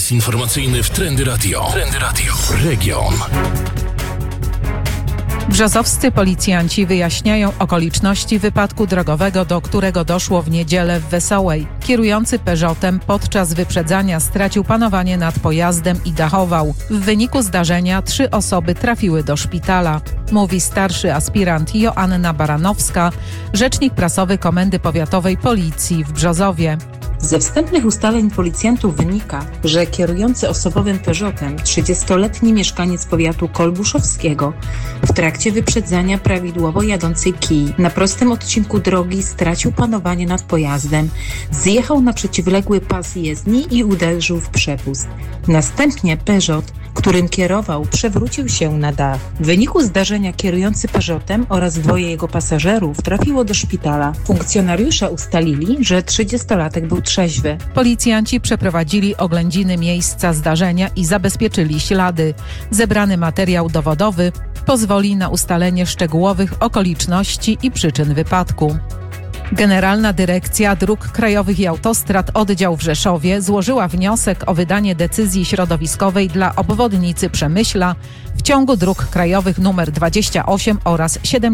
Serwis informacyjny w Trendy Radio. Trendy Radio. Region. Brzozowscy policjanci wyjaśniają okoliczności wypadku drogowego, do którego doszło w niedzielę w Wesołej. Kierujący Peugeotem podczas wyprzedzania stracił panowanie nad pojazdem i dachował. W wyniku zdarzenia 3 osoby trafiły do szpitala. Mówi starszy aspirant Joanna Baranowska, rzecznik prasowy Komendy Powiatowej Policji w Brzozowie. Ze wstępnych ustaleń policjantów wynika, że kierujący osobowym Peugeotem 30-letni mieszkaniec powiatu kolbuszowskiego w trakcie wyprzedzania prawidłowo jadącej Kii na prostym odcinku drogi stracił panowanie nad pojazdem, zjechał na przeciwległy pas jezdni i uderzył w przepust. Następnie Peugeot, którym kierował, przewrócił się na dach. W wyniku zdarzenia kierujący Peugeotem oraz 2 jego pasażerów trafiło do szpitala. Funkcjonariusze ustalili, że 30-latek był trzeźwy. Policjanci przeprowadzili oględziny miejsca zdarzenia i zabezpieczyli ślady. Zebrany materiał dowodowy pozwoli na ustalenie szczegółowych okoliczności i przyczyn wypadku. Generalna Dyrekcja Dróg Krajowych i Autostrad Oddział w Rzeszowie złożyła wniosek o wydanie decyzji środowiskowej dla obwodnicy Przemyśla w ciągu dróg krajowych nr 28 oraz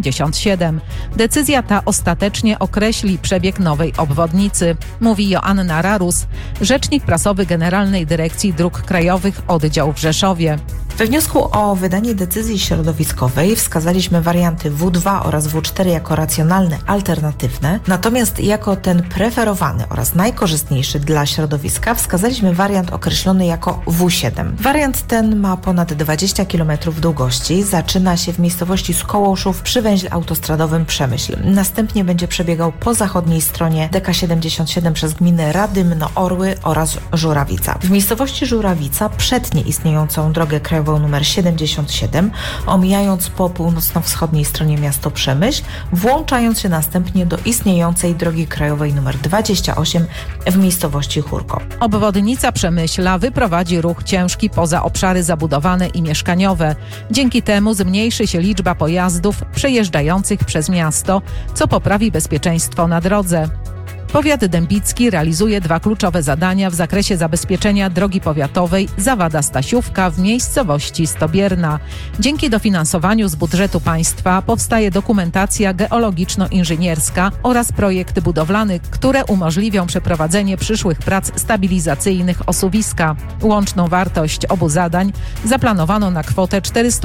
77. Decyzja ta ostatecznie określi przebieg nowej obwodnicy, mówi Joanna Rarus, rzecznik prasowy Generalnej Dyrekcji Dróg Krajowych Oddział w Rzeszowie. We wniosku o wydanie decyzji środowiskowej wskazaliśmy warianty W2 oraz W4 jako racjonalne, alternatywne, natomiast jako ten preferowany oraz najkorzystniejszy dla środowiska wskazaliśmy wariant określony jako W7. Wariant ten ma ponad 20 km długości, zaczyna się w miejscowości Skołoszów przy węźle autostradowym Przemyśl. Następnie będzie przebiegał po zachodniej stronie DK77 przez gminy Radymno, Orły oraz Żurawica. W miejscowości Żurawica przetnie istniejącą drogę krajową nr 77, omijając po północno-wschodniej stronie miasto Przemyśl, włączając się następnie do istniejącej drogi krajowej nr 28 w miejscowości Chórko. Obwodnica Przemyśla wyprowadzi ruch ciężki poza obszary zabudowane i mieszkaniowe. Dzięki temu zmniejszy się liczba pojazdów przejeżdżających przez miasto, co poprawi bezpieczeństwo na drodze. Powiat dębicki realizuje 2 kluczowe zadania w zakresie zabezpieczenia drogi powiatowej Zawada-Stasiówka w miejscowości Stobierna. Dzięki dofinansowaniu z budżetu państwa powstaje dokumentacja geologiczno-inżynierska oraz projekt budowlany, które umożliwią przeprowadzenie przyszłych prac stabilizacyjnych osuwiska. Łączną wartość obu zadań zaplanowano na kwotę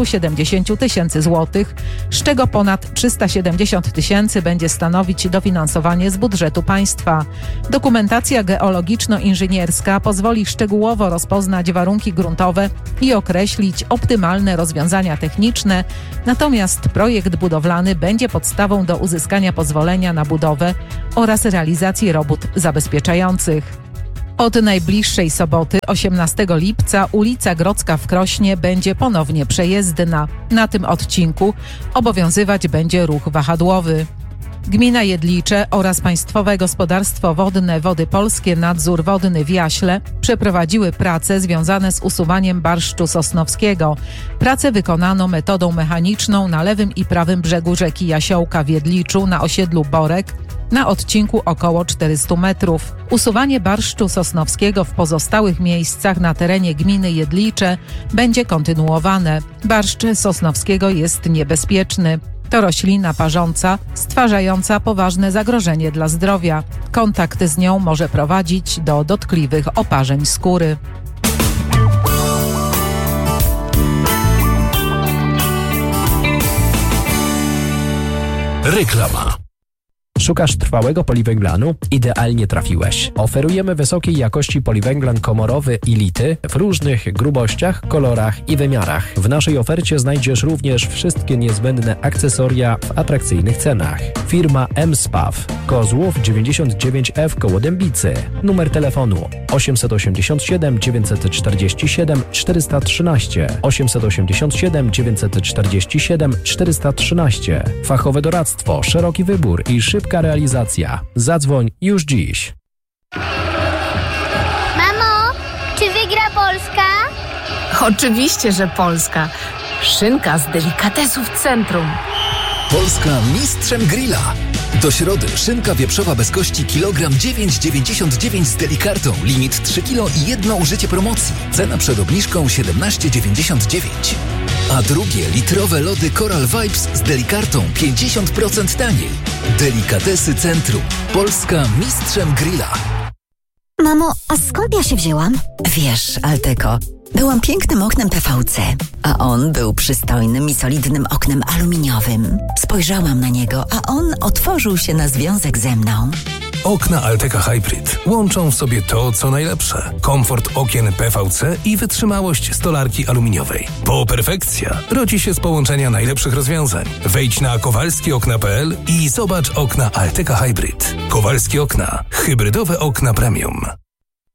470 000 złotych, z czego ponad 370 000 będzie stanowić dofinansowanie z budżetu państwa. Dokumentacja geologiczno-inżynierska pozwoli szczegółowo rozpoznać warunki gruntowe i określić optymalne rozwiązania techniczne, natomiast projekt budowlany będzie podstawą do uzyskania pozwolenia na budowę oraz realizacji robót zabezpieczających. Od najbliższej soboty, 18 lipca, ulica Grodzka w Krośnie będzie ponownie przejezdna. Na tym odcinku obowiązywać będzie ruch wahadłowy. Gmina Jedlicze oraz Państwowe Gospodarstwo Wodne Wody Polskie Nadzór Wodny w Jaśle przeprowadziły prace związane z usuwaniem barszczu sosnowskiego. Prace wykonano metodą mechaniczną na lewym i prawym brzegu rzeki Jasiołka w Jedliczu na osiedlu Borek na odcinku około 400 metrów. Usuwanie barszczu sosnowskiego w pozostałych miejscach na terenie gminy Jedlicze będzie kontynuowane. Barszcz sosnowskiego jest niebezpieczny. To roślina parząca, stwarzająca poważne zagrożenie dla zdrowia. Kontakt z nią może prowadzić do dotkliwych oparzeń skóry. Reklama. Szukasz trwałego poliwęglanu? Idealnie trafiłeś. Oferujemy wysokiej jakości poliwęglan komorowy i lity w różnych grubościach, kolorach i wymiarach. W naszej ofercie znajdziesz również wszystkie niezbędne akcesoria w atrakcyjnych cenach. Firma M-Spaw, Kozłów 99F koło Dębicy. Numer telefonu 887 947 413 887 947 413. Fachowe doradztwo, szeroki wybór i szybka realizacja. Zadzwoń już dziś. Mamo, czy wygra Polska? Oczywiście, że Polska. Szynka z delikatesów centrum. Polska mistrzem grilla. Do środy szynka wieprzowa bez kości kilogram 9,99 z Delikartą. Limit 3 kg i jedno użycie promocji. Cena przed obniżką 17,99. A drugie litrowe lody Coral Vibes z Delikartą 50% taniej. Delikatesy Centrum. Polska mistrzem grilla. Mamo, a skąd ja się wzięłam? Wiesz, Alteko, byłam pięknym oknem PVC, a on był przystojnym i solidnym oknem aluminiowym. Spojrzałam na niego, a on otworzył się na związek ze mną. Okna Alteka Hybrid łączą w sobie to, co najlepsze. Komfort okien PVC i wytrzymałość stolarki aluminiowej. Bo perfekcja rodzi się z połączenia najlepszych rozwiązań. Wejdź na kowalskiokna.pl i zobacz okna Alteka Hybrid. Kowalskie Okna. Hybrydowe okna premium.